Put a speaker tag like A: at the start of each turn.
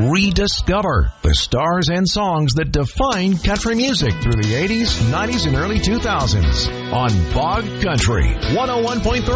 A: Rediscover the stars and songs that defined country music through the 80s, 90s, and early 2000s on Bog Country 101.3.